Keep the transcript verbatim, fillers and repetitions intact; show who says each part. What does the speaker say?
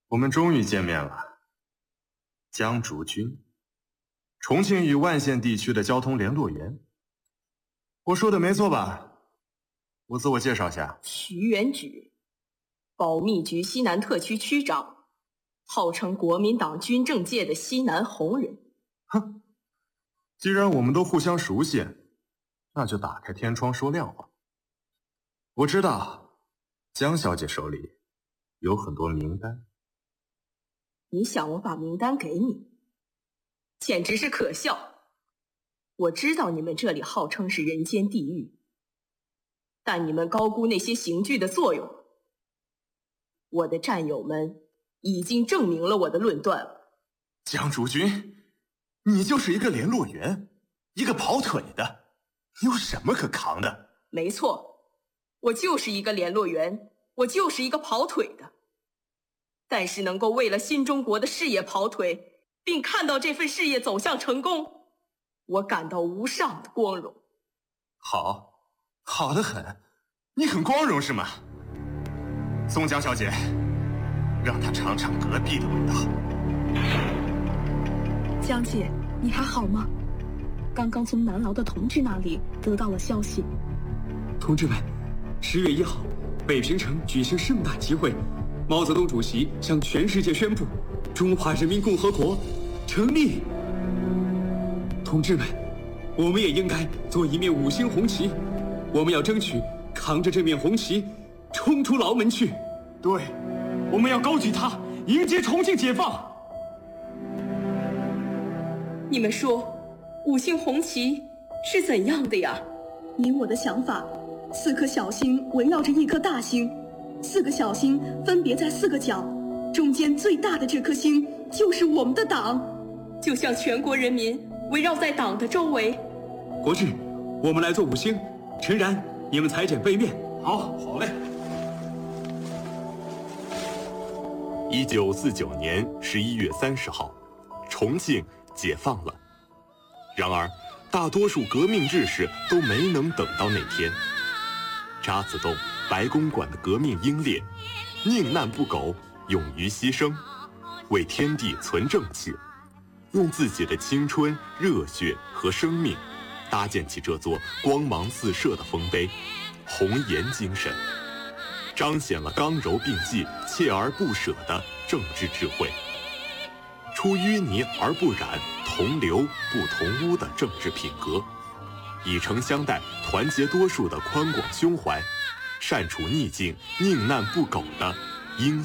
Speaker 1: 我们终于见面了，江竹君，重庆与万县地区的交通联络员。我说的没错吧？我自我介绍下，
Speaker 2: 徐元举，保密局西南特区区长，号称国民党军政界的西南红人。
Speaker 1: 哼，既然我们都互相熟悉，那就打开天窗说亮话。我知道江小姐手里有很多名单。
Speaker 2: 你想我把名单给你，简直是可笑。我知道你们这里号称是人间地狱，但你们高估那些刑具的作用。我的战友们已经证明了我的论断了。
Speaker 1: 江竹君，你就是一个联络员，一个跑腿的，你有什么可扛的？
Speaker 2: 没错，我就是一个联络员，我就是一个跑腿的。但是能够为了新中国的事业跑腿，并看到这份事业走向成功，我感到无上的光荣。
Speaker 1: 好，好得很，你很光荣是吗？宋江小姐，让她尝尝隔壁的味道。
Speaker 3: 江姐，你还好吗？刚刚从南牢的同志那里得到了消息。
Speaker 4: 同志们，十月一号，北平城举行盛大集会，毛泽东主席向全世界宣布，中华人民共和国成立。同志们，我们也应该做一面五星红旗，我们要争取扛着这面红旗冲出牢门去。
Speaker 5: 对，我们要高举它，迎接重庆解放。
Speaker 2: 你们说五星红旗是怎样的呀？
Speaker 3: 以我的想法，四颗小星围绕着一颗大星，四个小星分别在四个角，中间最大的这颗星就是我们的党，
Speaker 2: 就像全国人民围绕在党的周围。
Speaker 4: 国志，我们来做五星。陈然，你们裁剪背面。
Speaker 5: 好，好嘞。
Speaker 6: 一九四九年十一月三十号，重庆解放了。然而，大多数革命志士都没能等到那天。渣滓洞、白公馆的革命英烈，宁难不苟，勇于牺牲，为天地存正气，用自己的青春、热血和生命，搭建起这座光芒四射的丰碑，红颜精神，彰显了刚柔并济、锲而不舍的政治智慧，出淤泥而不染、同流不同污的政治品格，以诚相待、团结多数的宽广胸怀，善处逆境、宁难不苟的英雄